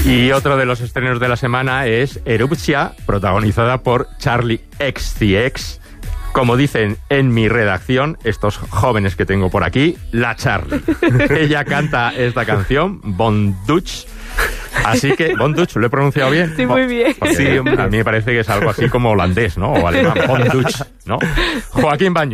Y otro de los estrenos de la semana es Erupcia, protagonizada por Charlie XCX. Como dicen en mi redacción, estos jóvenes que tengo por aquí, la Charlie. Ella canta esta canción, Bonduch. Así que, Bonduch, ¿lo he pronunciado bien? Sí, muy bien. Sí, a mí me parece que es algo así como holandés, ¿no? O alemán, Bonduch, ¿no? Joaquín Baño.